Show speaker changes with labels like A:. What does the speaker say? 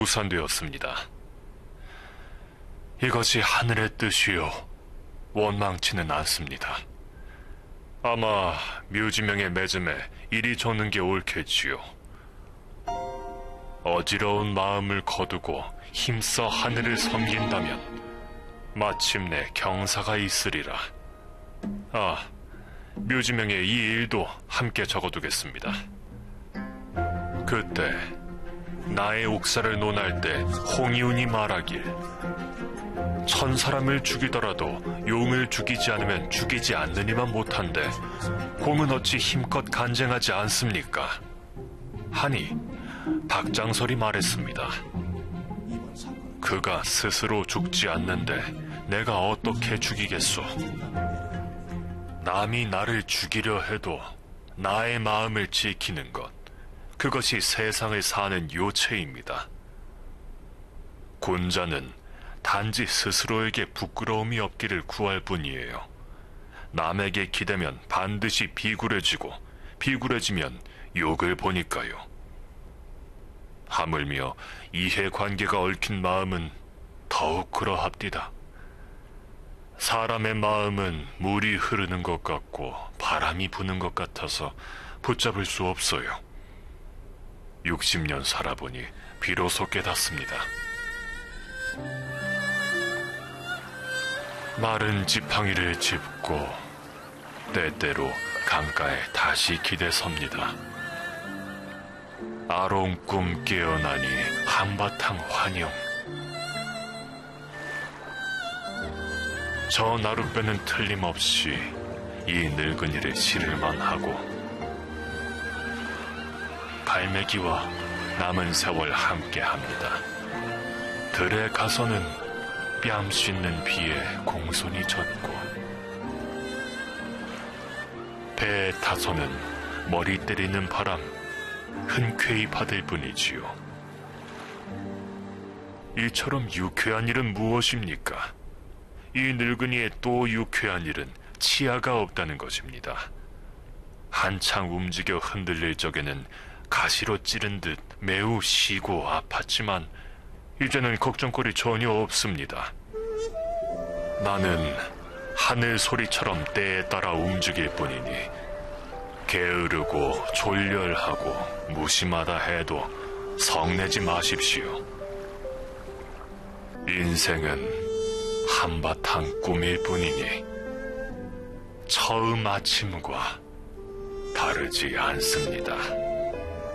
A: 우선되었습니다. 이것이 하늘의 뜻이요 원망치는 않습니다. 아마 묘지명의 맺음에 이리 적는 게 옳겠지요. 어지러운 마음을 거두고 힘써 하늘을 섬긴다면 마침내 경사가 있으리라. 묘지명에 이 일도 함께 적어두겠습니다. 그때 나의 옥사를 논할 때 홍이운이 말하길, 천사람을 죽이더라도 용을 죽이지 않으면 죽이지 않느니만 못한데 공은 어찌 힘껏 간쟁하지 않습니까? 하니 박장설이 말했습니다. 그가 스스로 죽지 않는데 내가 어떻게 죽이겠소? 남이 나를 죽이려 해도 나의 마음을 지키는 것, 그것이 세상을 사는 요체입니다. 군자는 단지 스스로에게 부끄러움이 없기를 구할 뿐이에요. 남에게 기대면 반드시 비굴해지고 비굴해지면 욕을 보니까요. 하물며 이해관계가 얽힌 마음은 더욱 그러합디다. 사람의 마음은 물이 흐르는 것 같고 바람이 부는 것 같아서 붙잡을 수 없어요. 60년 살아보니 비로소 깨닫습니다. 마른 지팡이를 짚고 때때로 강가에 다시 기대섭니다. 아롱꿈 깨어나니 한바탕 환영. 저 나룻배는 틀림없이 이 늙은이를 실을만 하고 갈매기와 남은 세월 함께합니다. 들에 가서는 뺨 씻는 비에 공손히 젖고 배에 타서는 머리 때리는 바람 흔쾌히 받을 뿐이지요. 이처럼 유쾌한 일은 무엇입니까? 이 늙은이의 또 유쾌한 일은 치아가 없다는 것입니다. 한창 움직여 흔들릴 적에는 가시로 찌른 듯 매우 시고 아팠지만 이제는 걱정거리 전혀 없습니다. 나는 하늘 소리처럼 때에 따라 움직일 뿐이니 게으르고 졸렬하고 무심하다 해도 성내지 마십시오. 인생은 한바탕 꿈일 뿐이니 처음 아침과 다르지 않습니다.